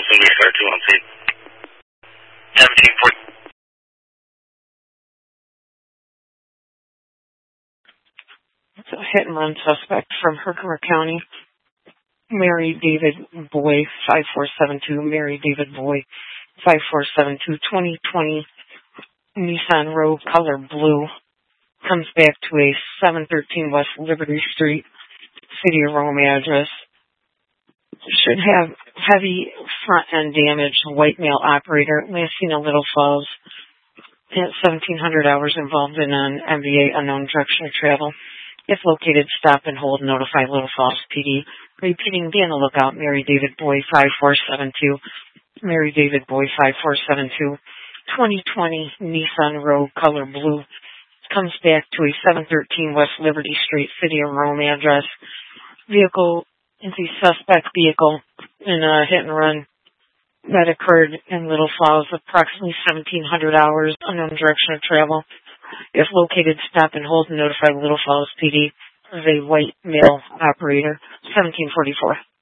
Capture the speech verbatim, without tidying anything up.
somebody start two on scene. seventeen forty. It's a hit and run suspect from Herkimer County. Mary David Boy, five four seven two. Mary David Boy, five four seven two. twenty twenty Nissan Rogue, color blue. Comes back to a seven thirteen West Liberty Street, City of Rome address. Should have heavy front end damage. White male operator. Last seen in Little Falls. At seventeen hundred hours involved in an M V A, unknown direction of travel. If located, stop and hold. Notify Little Falls P D. Repeating, be on the lookout. Mary David Boy, five four seven two. Mary David Boy, five four seven two. twenty twenty Nissan Rogue, color blue. Comes back to a seven thirteen West Liberty Street, City of Rome address. Vehicle is the suspect vehicle in a hit and run that occurred in Little Falls, approximately seventeen hundred hours, unknown direction of travel. If located, stop and hold and notify Little Falls P D of a white male operator. seventeen forty-four.